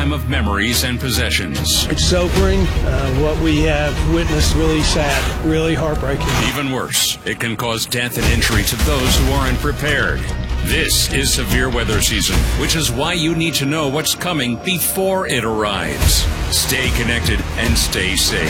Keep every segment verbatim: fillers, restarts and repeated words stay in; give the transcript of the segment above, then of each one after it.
lifetime of memories and possessions. It's sobering. Uh, what we have witnessed, really sad, really heartbreaking. Even worse, it can cause death and injury to those who aren't prepared. This is severe weather season, which is why you need to know what's coming before it arrives. Stay connected and stay safe.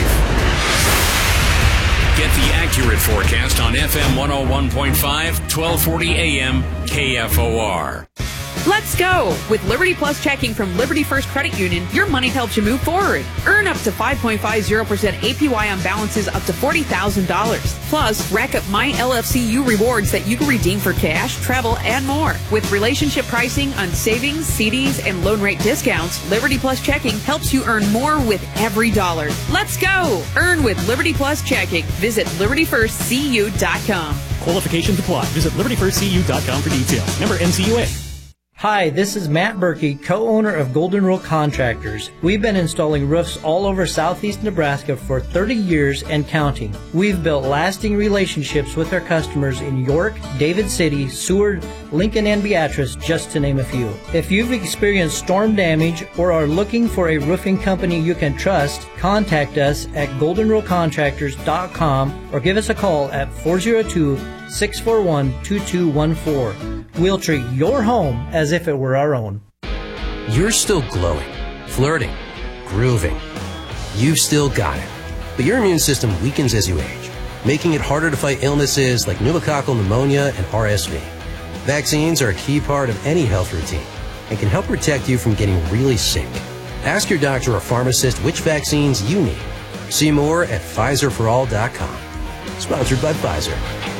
Get the accurate forecast on F M one oh one point five, twelve forty A M, K F O R. Let's go! With Liberty Plus checking from Liberty First Credit Union, your money helps you move forward. Earn up to five point five zero percent A P Y on balances up to forty thousand dollars. Plus, rack up My L F C U rewards that you can redeem for cash, travel, and more. With relationship pricing on savings, C Ds, and loan rate discounts, Liberty Plus checking helps you earn more with every dollar. Let's go! Earn with Liberty Plus checking. Visit liberty first c u dot com. Qualifications apply. Visit liberty first c u dot com for details. Member N C U A. Hi, this is Matt Berkey, co-owner of Golden Rule Contractors. We've been installing roofs all over southeast Nebraska for thirty years and counting. We've built lasting relationships with our customers in York, David City, Seward, Lincoln, and Beatrice, just to name a few. If you've experienced storm damage or are looking for a roofing company you can trust, contact us at golden rule contractors dot com or give us a call at four oh two, six four one, two two one four. We'll treat your home as if it were our own. You're still glowing, flirting, grooving. You've still got it. But your immune system weakens as you age, making it harder to fight illnesses like pneumococcal pneumonia and R S V. Vaccines are a key part of any health routine and can help protect you from getting really sick. Ask your doctor or pharmacist which vaccines you need. See more at Pfizer for all dot com. Sponsored by Pfizer.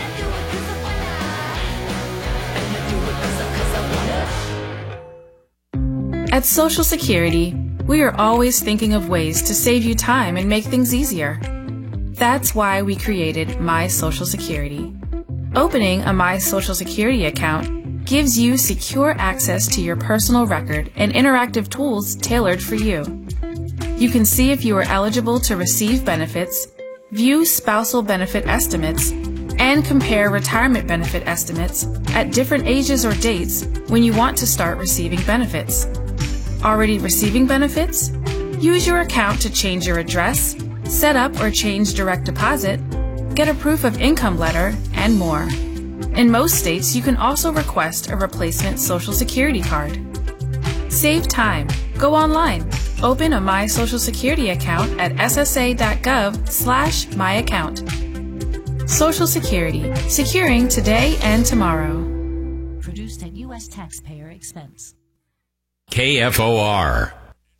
At Social Security, we are always thinking of ways to save you time and make things easier. That's why we created My Social Security. Opening a My Social Security account gives you secure access to your personal record and interactive tools tailored for you. You can see if you are eligible to receive benefits, view spousal benefit estimates, and compare retirement benefit estimates at different ages or dates when you want to start receiving benefits. Already receiving benefits? Use your account to change your address, set up or change direct deposit, get a proof of income letter, and more. In most states, you can also request a replacement Social Security card. Save time. Go online. Open a My Social Security account at s s a dot gov slash my account. Social Security. Securing today and tomorrow. Produced at U S taxpayer expense. K F O R.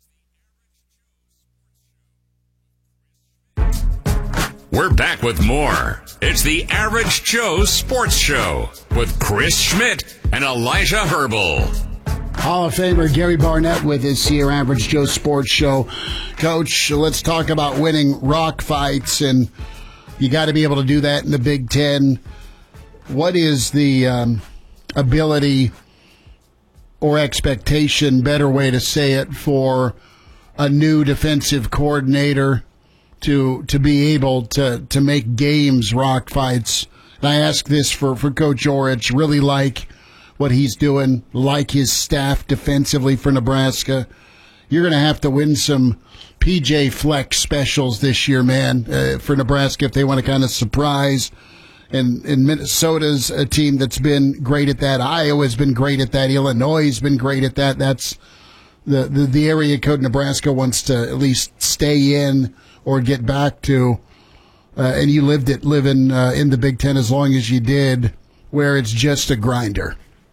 We're back with more. It's the Average Joe Sports Show with Chris Schmidt and Elijah Herbal. Hall of Famer Gary Barnett with us here, Average Joe Sports Show. Coach, let's talk about winning rock fights, and you got to be able to do that in the Big Ten. What is the um, ability or expectation, better way to say it, for a new defensive coordinator to to be able to, to make games rock fights? And I ask this for, for Coach Orich. Really like what he's doing, like his staff defensively for Nebraska. You're going to have to win some P J Fleck specials this year, man, uh, for Nebraska if they want to kind of surprise. And, and Minnesota's a team that's been great at that. Iowa's been great at that. Illinois has been great at that. That's the, the, the area code Nebraska wants to at least stay in or get back to. Uh, and you lived it living uh, in the Big Ten as long as you did, where it's just a grinder.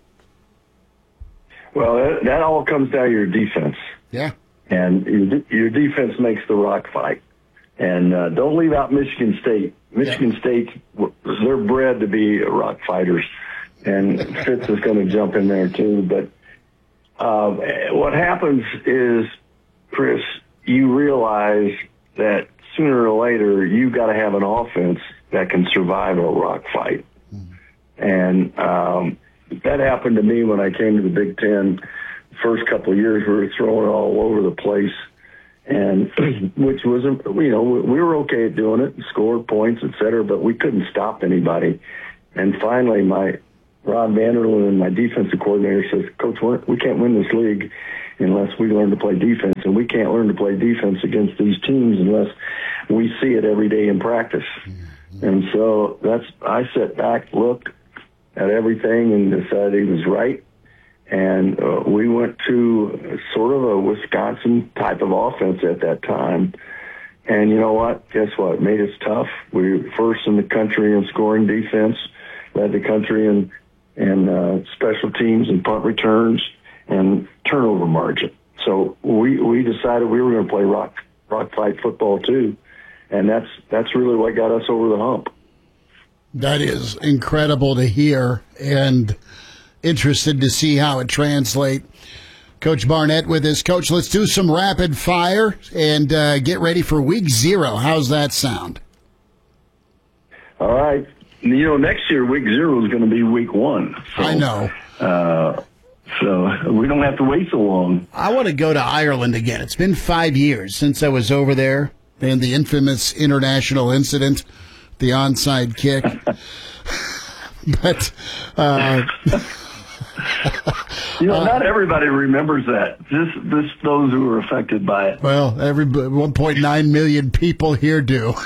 Well, that, that all comes down to your defense. Yeah. And your, your defense makes the rock fight. And uh, don't leave out Michigan State. Michigan yeah. State, they're bred to be rock fighters. And Fitz is going to jump in there too. But uh, what happens is, Chris, you realize that sooner or later you got to have an offense that can survive a rock fight. Mm-hmm. And um, that happened to me when I came to the Big Ten. The first couple of years, we were throwing it all over the place. And which wasn't, you know, we were okay at doing it, scored points, et cetera, but we couldn't stop anybody. And finally, my Ron Vanderlyn, my defensive coordinator, says, Coach, we're, we can't win this league unless we learn to play defense, and we can't learn to play defense against these teams unless we see it every day in practice. Mm-hmm. And so that's I sat back, looked at everything, and decided he was right. And uh, we went to sort of a Wisconsin type of offense at that time. And you know what? Guess what? It made us tough. We were first in the country in scoring defense, led the country in, in uh, special teams and punt returns and turnover margin. So we, we decided we were going to play rock rock fight football too. And that's that's really what got us over the hump. That is incredible to hear, and interested to see how it translates. Coach Barnett with us. Coach, let's do some rapid fire and uh, get ready for week zero. How's that sound? All right. You know, next year, week zero is going to be week one. So, I know. Uh, so we don't have to wait so long. I want to go to Ireland again. It's been five years since I was over there, and the infamous international incident, the onside kick. But, uh, you know, not everybody remembers that. Just, just those who were affected by it. Well, every one point nine million people here do.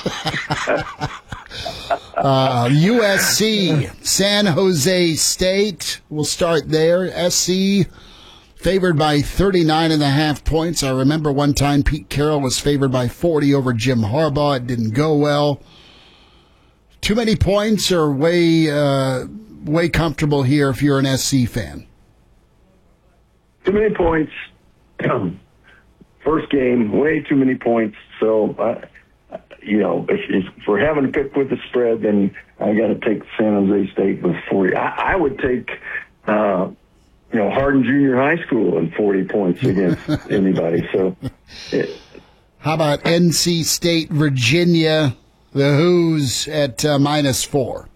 uh, U S C, San Jose State. We'll start there. S C favored by thirty-nine and a half points. I remember one time Pete Carroll was favored by forty over Jim Harbaugh. It didn't go well. Too many points or way uh, way comfortable here if you're an S C fan? Too many points. First game, way too many points. So, uh, you know, if, if we're having to pick with the spread, then I got to take San Jose State with forty. I, I would take, uh, you know, Hardin Junior High School and forty points against anybody. So, it, how about N C State, Virginia? The Who's at uh, minus four.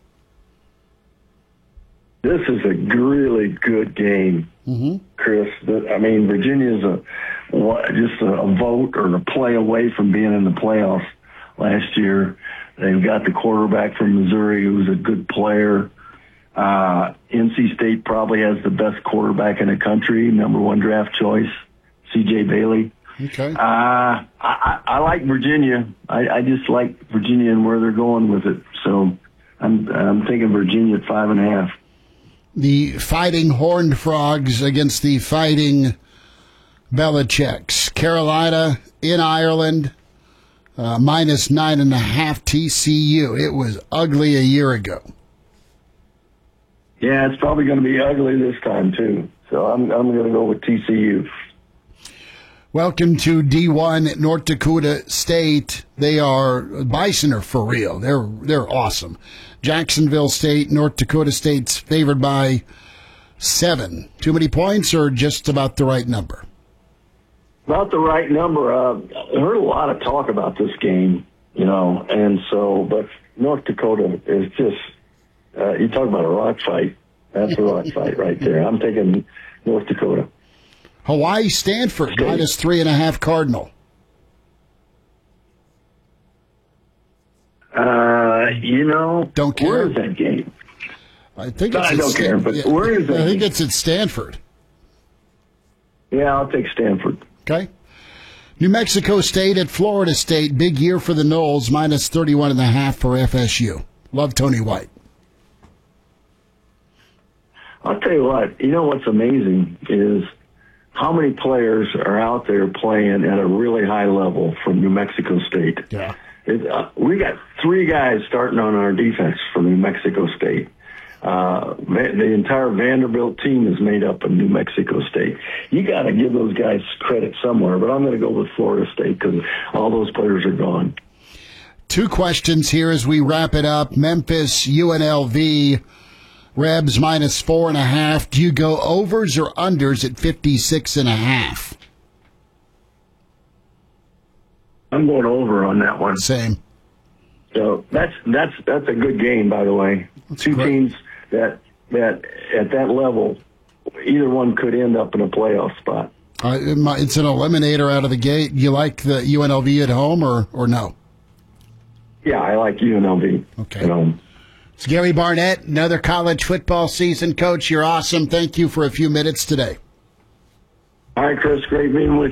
This is a really good game, mm-hmm. Chris. I mean, Virginia's a just a vote or a play away from being in the playoffs last year. They've got the quarterback from Missouri who's a good player. Uh, N C State probably has the best quarterback in the country, number one draft choice, C J Bailey. Okay. Uh, I, I, I like Virginia. I, I just like Virginia and where they're going with it. So I'm I'm thinking Virginia at five and a half. The Fighting Horned Frogs against the Fighting Belichicks. Carolina in Ireland, uh, minus nine and a half T C U. It was ugly a year ago. Yeah, it's probably going to be ugly this time too. So I'm I'm going to go with T C U. Welcome to D one at North Dakota State. They are Bison are for real. They're they're awesome. Jacksonville State, North Dakota State's favored by seven. Too many points or just about the right number? About the right number. Uh, I heard a lot of talk about this game, you know, and so, but North Dakota is just, uh, you talk about a rock fight. That's a rock fight right there. I'm taking North Dakota. Hawaii, Stanford, State. Minus three and a half Cardinal. Uh, you know, don't care. Where is that game? I think no, it's I don't Stan- care, but yeah, where is it? I think it's at Stanford. Yeah, I'll take Stanford. Okay. New Mexico State at Florida State. Big year for the Noles, minus thirty-one and a half for F S U. Love Tony White. I'll tell you what, you know what's amazing is how many players are out there playing at a really high level from New Mexico State. Yeah. It, uh, we got three guys starting on our defense from New Mexico State. Uh, the entire Vanderbilt team is made up of New Mexico State. You got to give those guys credit somewhere, but I'm going to go with Florida State because all those players are gone. Two questions here as we wrap it up. Memphis, U N L V, Rebs minus four and a half. Do you go overs or unders at fifty-six and a half? I'm going over on that one. Same. So that's that's that's a good game, by the way. That's Two great. teams that that at that level, either one could end up in a playoff spot. Uh, it's an eliminator out of the gate. You like the U N L V at home or or no? Yeah, I like U N L V. Okay. At home. It's Gary Barnett, another college football season. Coach, you're awesome. Thank you for a few minutes today. All right, Chris, great meeting with